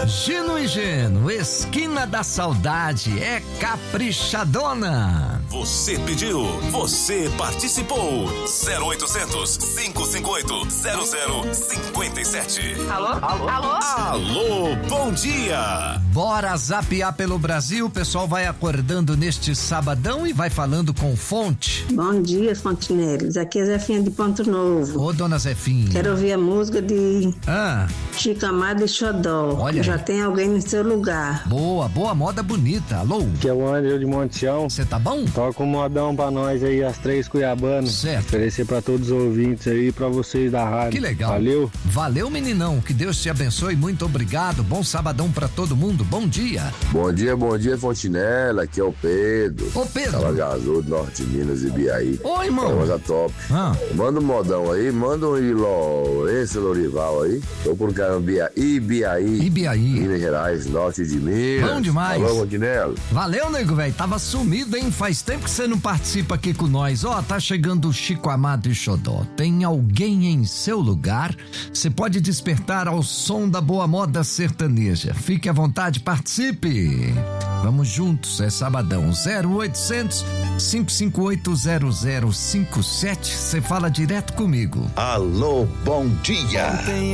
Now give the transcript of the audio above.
Gino e Geno, esquina da saudade, é caprichadona. Você pediu, você participou. 0800 558 0057. Alô? Alô? Alô, bom dia. Bora zapear pelo Brasil, o pessoal vai acordando neste sabadão e vai falando com fonte. Bom dia, Fontenelis. Aqui é Zefinha de Ponto Novo. Ô, dona Zefinha. Quero ouvir a música de Chico Amado e Xodó. Olha Já aí. tem alguém no seu lugar. Boa, moda bonita. Alô? Que é o André de Montião. Você tá bom? Toca um modão pra nós aí, as 3 cuiabanas. Certo. Oferecer pra todos os ouvintes aí, pra vocês da rádio. Que legal. Valeu. Valeu, meninão. Que Deus te abençoe. Muito obrigado. Bom sabadão pra todo mundo. Bom dia. Bom dia, Fontinela. Aqui é o Pedro. Ô, Pedro. Salagaçu, Norte de Minas, Ibiaí. Oi, irmão. Coisa top. Manda um modão aí, manda um esse Lorival aí. Tô por caramba, Ibiaí. Minas Gerais, Norte de Minas. Bom demais. Alô, Fontinela. Valeu, nego, velho. Tava sumido, hein? Faz tempo que você não participa aqui com nós. Ó, tá chegando o Chico Amado e Xodó. Tem alguém em seu lugar? Você pode despertar ao som da boa moda sertaneja. Fique à vontade, participe. Vamos juntos, é sabadão. 0800 558 0057. Você fala direto comigo. Alô, bom dia.